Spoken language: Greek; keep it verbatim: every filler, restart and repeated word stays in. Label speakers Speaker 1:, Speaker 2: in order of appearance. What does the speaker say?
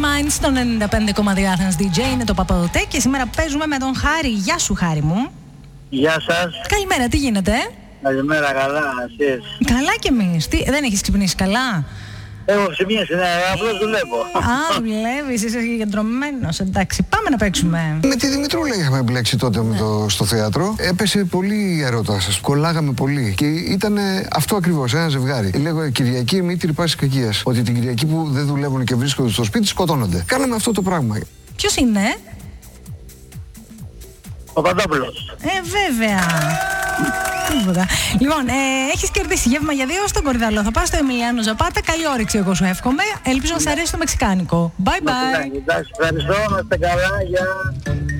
Speaker 1: Minds στον ενενήντα πέντε κόμμα δύο Athens ντι τζέι, είναι το Παπαδοτέ και σήμερα παίζουμε με τον Χάρη. Γεια σου, Χάρη μου.
Speaker 2: Γεια σας.
Speaker 1: Καλημέρα, τι γίνεται?
Speaker 2: Καλημέρα, καλά, εσείς?
Speaker 1: Καλά κι εμείς. Τι, δεν έχεις ξυπνήσει καλά?
Speaker 2: Έχω ξυπνήσει, ναι, απλώς δουλεύω.
Speaker 1: Α, δουλεύεις, είσαι συγκεντρωμένος. Εντάξει, πάμε να παίξουμε.
Speaker 3: Με τη Δημητρούλα είχαμε μπλέξει τότε με το, στο θέατρο. Έπεσε πολύ η ερώτα σας. Κολλάγαμε πολύ. Και ήταν αυτό ακριβώς, ένα ζευγάρι. Λέγω Κυριακή μήτρη πάσης κακίας. Ότι την Κυριακή που δεν δουλεύουν και βρίσκονται στο σπίτι σκοτώνονται. Κάναμε αυτό το πράγμα.
Speaker 1: Ποιος είναι?
Speaker 2: Ο Παπαδόπουλος.
Speaker 1: Ε, βέβαια. Τίποτα. Λοιπόν, ε, έχεις κερδίσει γεύμα για δύο στον Κορυδαλό. Θα πας στο Εμιλιάνο Ζαπάτα. Καλή όρεξη, εγώ σου εύχομαι. Ελπίζω να σ' αρέσει το μεξικάνικο. Bye bye.
Speaker 2: Εντάξει, ευχαριστώ, να είστε καλά, για...